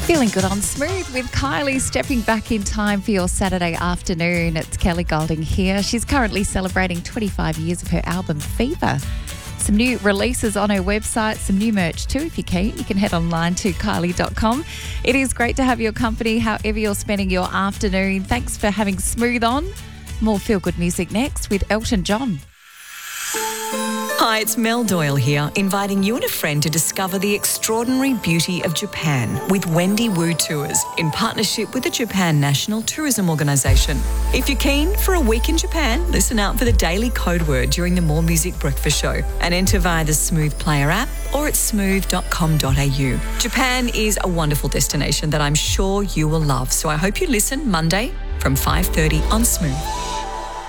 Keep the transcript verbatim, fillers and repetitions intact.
Feeling good on Smooth with Kylie, stepping back in time for your Saturday afternoon. It's Kelly Golding here. She's currently celebrating twenty-five years of her album Fever. Some new releases on her website, some new merch too if you're keen. You can head online to kylie dot com. It is great to have your company however you're spending your afternoon. Thanks for having Smooth on. More feel-good music next with Elton John. Hi, it's Mel Doyle here, inviting you and a friend to discover the extraordinary beauty of Japan with Wendy Wu Tours in partnership with the Japan National Tourism Organisation. If you're keen for a week in Japan, listen out for the daily code word during the More Music Breakfast Show and enter via the Smooth Player app or at smooth dot com dot a u. Japan is a wonderful destination that I'm sure you will love, so I hope you listen Monday from five thirty on Smooth.